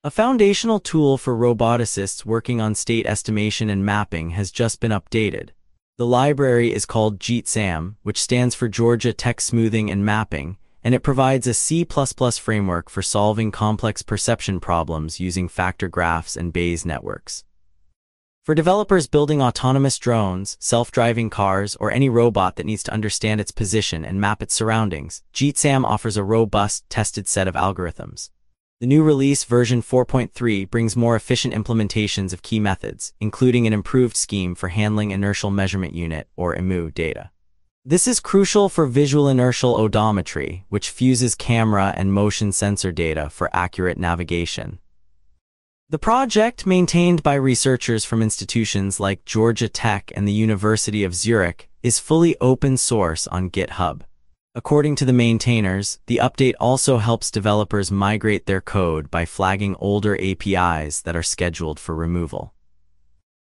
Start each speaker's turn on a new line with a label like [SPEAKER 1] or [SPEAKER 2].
[SPEAKER 1] A foundational tool for roboticists working on state estimation and mapping has just been updated. The library is called GeotSAM, which stands for Georgia Tech Smoothing and Mapping, and it provides a C++ framework for solving complex perception problems using factor graphs and Bayes networks. For developers building autonomous drones, self-driving cars, or any robot that needs to understand its position and map its surroundings, GeotSAM offers a robust, tested set of algorithms. The new release, version 4.3, brings more efficient implementations of key methods, including an improved scheme for handling inertial measurement unit, or IMU, data. This is crucial for visual inertial odometry, which fuses camera and motion sensor data for accurate navigation. The project, maintained by researchers from institutions like Georgia Tech and the University of Zurich, is fully open source on GitHub. According to the maintainers, the update also helps developers migrate their code by flagging older APIs that are scheduled for removal.